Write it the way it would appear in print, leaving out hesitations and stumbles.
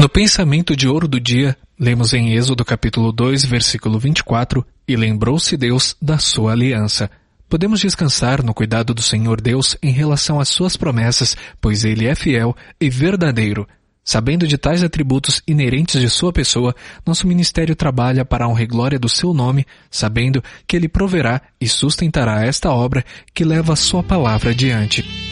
No pensamento de ouro do dia, lemos em Êxodo capítulo 2, versículo 24, e lembrou-se Deus da sua aliança. Podemos descansar no cuidado do Senhor Deus em relação às suas promessas, pois Ele é fiel e verdadeiro. Sabendo de tais atributos inerentes de sua pessoa, nosso ministério trabalha para a honra e glória do seu nome, sabendo que Ele proverá e sustentará esta obra que leva a sua palavra adiante.